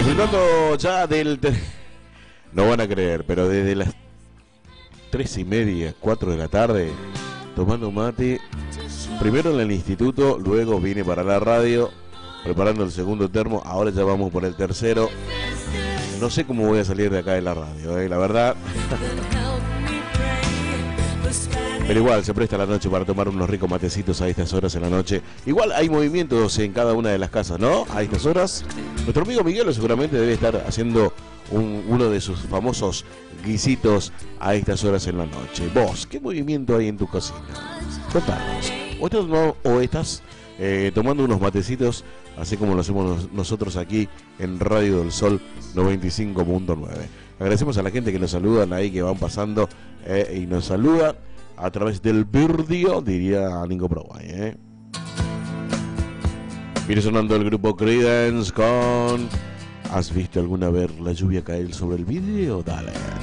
Disfrutando ya no van a creer, pero desde las 3:30, 4 de la tarde, tomando mate, primero en el instituto, luego vine para la radio, preparando el segundo termo, ahora ya vamos por el tercero. No sé cómo voy a salir de acá de la radio, la verdad. Pero igual se presta la noche para tomar unos ricos matecitos a estas horas en la noche. Igual hay movimientos en cada una de las casas, ¿no? A estas horas. Nuestro amigo Miguel seguramente debe estar haciendo uno de sus famosos guisitos a estas horas en la noche. Vos, ¿qué movimiento hay en tu cocina? Contanos. ¿O estás tomando unos matecitos, así como lo hacemos nosotros aquí en Radio del Sol 95.9? Agradecemos a la gente que nos saludan ahí, que van pasando y nos saludan a través del virdio, diría Nico Probay, Viene sonando el grupo Creedence con ¿Has visto alguna vez la lluvia caer sobre el vidrio? Dale.